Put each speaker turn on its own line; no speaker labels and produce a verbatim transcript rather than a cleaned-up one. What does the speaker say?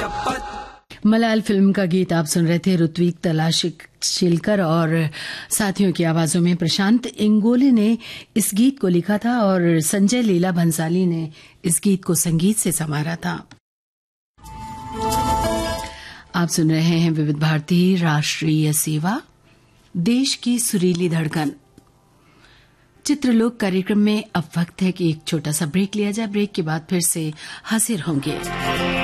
मलाल फिल्म का गीत आप सुन रहे थे। ऋत्विक तलाशिलकर और साथियों की आवाजों में प्रशांत इंगोले ने इस गीत को लिखा था और संजय लीला भंसाली ने इस गीत को संगीत से संवारा था। आप सुन रहे हैं विविध भारती राष्ट्रीय सेवा, देश की सुरीली धड़कन। चित्रलोक कार्यक्रम में अब वक्त है कि एक छोटा सा ब्रेक लिया जाए। ब्रेक के बाद फिर से हाजिर होंगे।